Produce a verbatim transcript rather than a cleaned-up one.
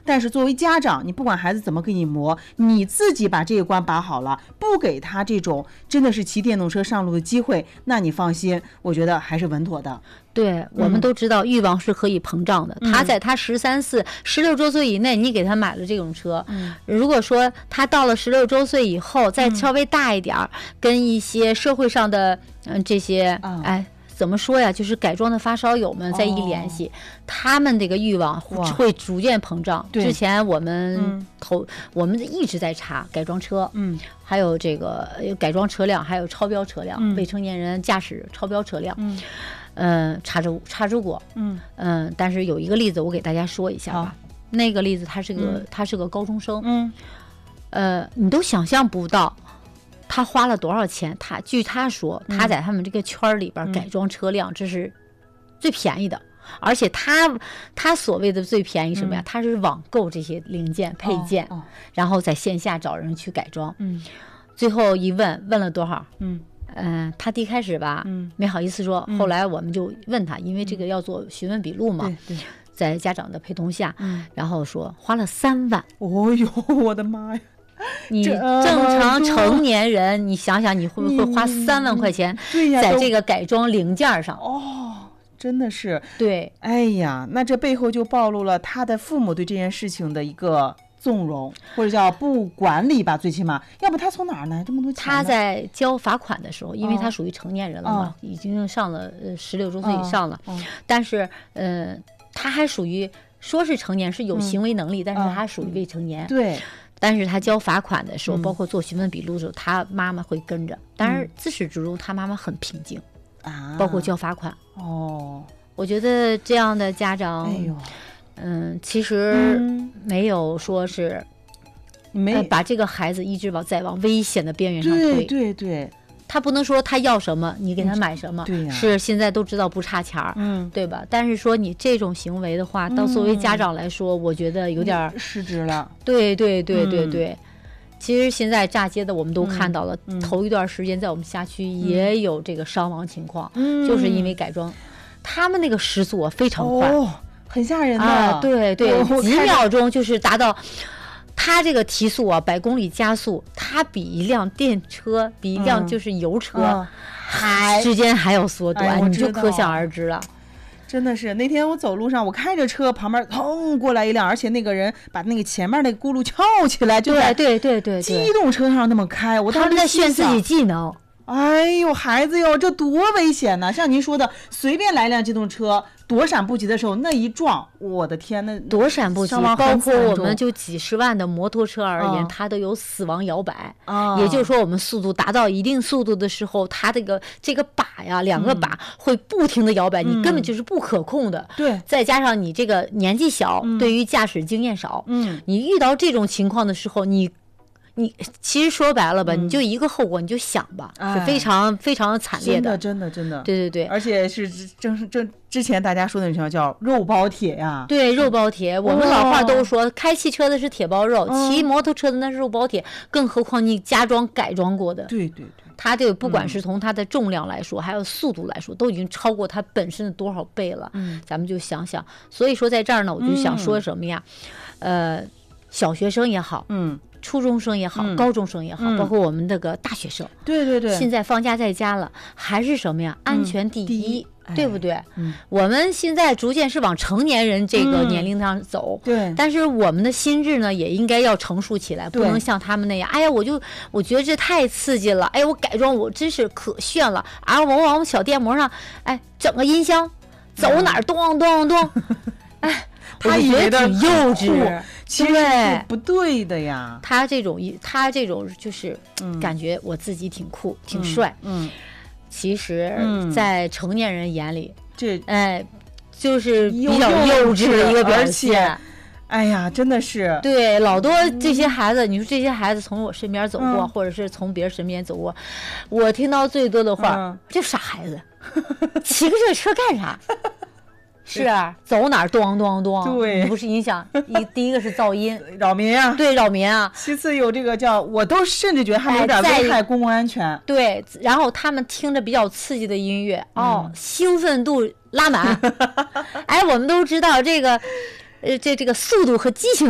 但是作为家长，你不管孩子怎么给你磨，你自己把这个关把好了，不给他这种真的是骑电动车上路的机会，那你放心，我觉得还是稳妥的。 对，我们都知道欲望是可以膨胀的。嗯、他在他十三四、十六周岁以内，你给他买了这种车，嗯、如果说他到了十六周岁以后，再稍微大一点，嗯、跟一些社会上的嗯、呃、这些、哦、哎。怎么说呀？就是改装的发烧友们在一联系，哦、他们这个欲望会逐渐膨胀。之前我们投、嗯，我们一直在查改装车，嗯，还有这个改装车辆，还有超标车辆，嗯、未成年人驾驶超标车辆，嗯，呃、查出查出过，嗯嗯、呃，但是有一个例子我给大家说一下吧。那个例子他是个、嗯、他是个高中生，嗯，呃，你都想象不到。他花了多少钱？他据他说，他在他们这个圈里边改装车辆，这是最便宜的。而且他他所谓的最便宜什么呀？他是网购这些零件配件，然后在线下找人去改装。嗯，最后一问，问了多少？嗯嗯、呃，他第一开始吧，嗯，没好意思说。后来我们就问他，因为这个要做询问笔录嘛。对对。在家长的陪同下，嗯，然后说花了三万。 哦呦，我的妈呀！ 你正常成年人，你想想，你会不会花三万块钱在这个改装零件上？ 哦，真的是。 对， 哎呀，那这背后就暴露了他的父母对这件事情的一个纵容，或者叫不管理吧，最起码，要不他从哪儿来这么多钱？ 他在交罚款的时候，因为他属于成年人了嘛，哦、已经上了呃十六周岁以上了，哦哦、但是呃，他还属于说是成年，是有行为能力，嗯、但是他属于未成年。 嗯、对。 但是他交罚款的时候，嗯、包括做询问笔录的时候，他妈妈会跟着。当然，自始至终他妈妈很平静，啊，包括交罚款。哦，我觉得这样的家长，哎呦，嗯，其实没有说是没、呃、把这个孩子一直往再往危险的边缘上推。 对对对。 他不能说他要什么你给他买什么， 对呀， 是现在都知道不差钱儿，嗯，对吧？但是说你这种行为的话，到作为家长来说，我觉得有点失职了。 对对对对对，嗯、其实现在炸街的我们都看到了，嗯、头一段时间在我们辖区也有这个伤亡情况，嗯、就是因为改装，他们那个时速非常快， 哦，很吓人的， 啊、对对，哦、几秒钟就是达到。它这个提速啊，百公里加速，它比一辆电车，比一辆就是油车，嗯、还时间还要缩短，哎、你就可想而知了。 真的是那天我走路上，我开着车，旁边腾过来一辆，而且那个人把那个前面那个轱辘翘起来，就在对对对对机动车上那么开，我他们在炫自己技能。 哎呦，孩子哟，这多危险呐！像您说的，随便来辆机动车，躲闪不及的时候，那一撞，我的天，那躲闪不及，包括我们就几十万的摩托车而言，嗯、它都有死亡摇摆。啊、也就是说，我们速度达到一定速度的时候，它这个这个把呀，两个把会不停的摇摆，嗯、你根本就是不可控的。 对， 再加上你这个年纪小，嗯、对于驾驶经验少，嗯，你遇到这种情况的时候，你。你其实说白了吧，嗯、你就一个后果，你就想吧，哎、是非常非常惨烈的， 真的真的真的， 对对对， 而且是正正之前大家说的那句叫肉包铁呀， 对，肉包铁，我们老话都说，哦、开汽车的是铁包肉，嗯、骑摩托车的那是肉包铁，更何况你加装改装过的， 对对对， 它这个不管是从它的重量来说，嗯、还有速度来说，都已经超过它本身的多少倍了，嗯，咱们就想想，所以说在这儿呢，我就想说什么呀，嗯、呃，小学生也好，嗯。初中生也好，嗯、高中生也好，嗯、包括我们这个大学生， 对对对， 现在放假在家了，还是什么呀？安全第一，嗯、第一对不对？ 嗯、 我们现在逐渐是往成年人这个年龄上走， 嗯、对。 但是我们的心智呢，也应该要成熟起来，不能像他们那样。哎呀，我就我觉得这太刺激了，哎，我改装我真是可炫了啊！我往我小电摩上，哎，整个音箱，走哪儿咚咚咚，哎。 他以为的挺幼稚， 其实是不对的呀。 他这种，他这种就是感觉我自己挺酷、嗯、挺帅。嗯，其实，在成年人眼里， 这、 嗯、哎，就是比较幼稚的一个表现。 哎呀，真的是对老多这些孩子，嗯、你说这些孩子从我身边走过，嗯、或者是从别人身边走过，我听到最多的话，嗯、这傻孩子，骑个这车干啥？是啊，走哪儿咚咚咚， 对， 不是影响一第一个是噪音， 扰民啊， 对，扰民啊。 其次有这个叫，我都甚至觉得他们有点危害公共安全。 哎、对，然后他们听着比较刺激的音乐，哦，嗯、兴奋度拉满。哎，我们都知道这个，呃，这这个速度和激情